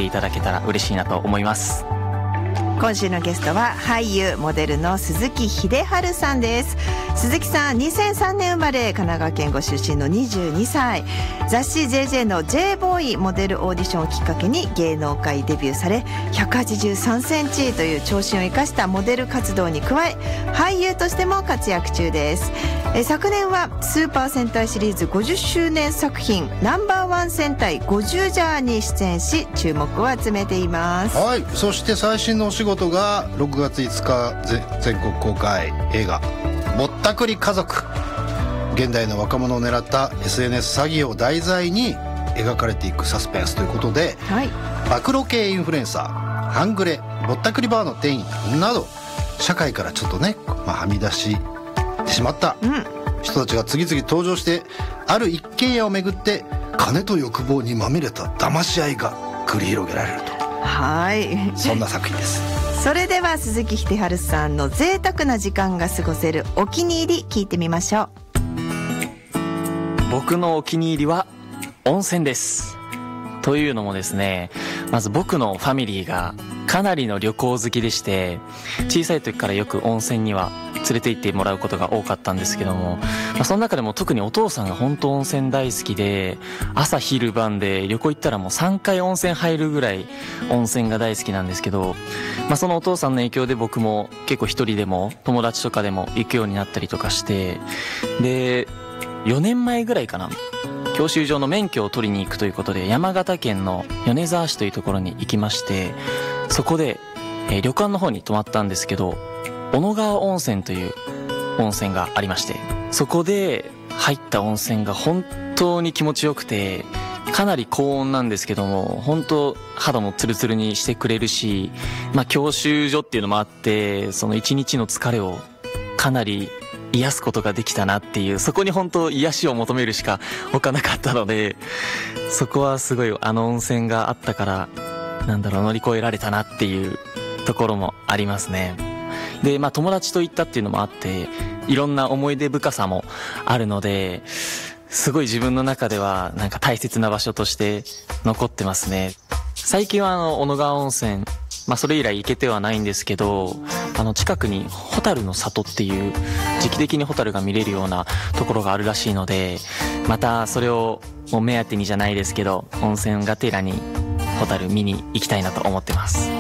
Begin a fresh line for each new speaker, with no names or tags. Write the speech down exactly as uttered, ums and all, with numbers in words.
ていただけたら嬉しいなと思います。
今週のゲストは俳優モデルの鈴木秀治さんです。鈴木さんにせんさんねん生まれ、神奈川県ご出身のにじゅうにさい。雑誌 ジェージェー の J ボーイモデルオーディションをきっかけに芸能界デビューされ、ひゃくはちじゅうさんセンチという長身を生かしたモデル活動に加え、俳優としても活躍中です。え昨年はスーパー戦隊シリーズごじゅっしゅうねん作品ナンバーワン戦隊ごじゅうジャーに出演し、注目を集めています。
はい、そして最新のお仕事がろくがついつか全国公開映画ぼったくり家族。現代の若者を狙った エスエヌエス 詐欺を題材に描かれていくサスペンスということで、はい、暴露系インフルエンサー、半グレ、ぼったくりバーの店員など社会からちょっとね、まあ、はみ出してしまった人たちが次々登場して、ある一軒家をめぐって金と欲望にまみれた騙し合いが繰り広げられると、
はい、
そんな作品です。
それでは鈴木秀治さんの贅沢な時間が過ごせるお気に入り聞いてみましょう。
僕のお気に入りは温泉です。というのもですね、まず僕のファミリーがかなりの旅行好きでして、小さい時からよく温泉には連れて行ってもらうことが多かったんですけども、まあ、その中でも特にお父さんが本当温泉大好きで、朝昼晩で旅行行ったらもうさんかい温泉入るぐらい温泉が大好きなんですけど、まあ、そのお父さんの影響で僕も結構一人でも友達とかでも行くようになったりとかして、でよねんまえぐらいかな、教習所の免許を取りに行くということで山形県の米沢市というところに行きまして、そこで、えー、旅館の方に泊まったんですけど、小野川温泉という温泉がありまして、そこで入った温泉が本当に気持ちよくて、かなり高温なんですけども、本当肌もツルツルにしてくれるし、まあ教習所っていうのもあって、その一日の疲れをかなり癒すことができたなっていう、そこに本当癒しを求めるしか他なかったので、そこはすごいあの温泉があったから、なんだろう、乗り越えられたなっていうところもありますね。で、まあ友達と行ったっていうのもあって、いろんな思い出深さもあるので、すごい自分の中ではなんか大切な場所として残ってますね。最近はあの小野川温泉、まあそれ以来行けてはないんですけど、あの近くにホタルの里っていう時期的にホタルが見れるようなところがあるらしいので、またそれをもう目当てにじゃないですけど、温泉がてらにホタル見に行きたいなと思ってます。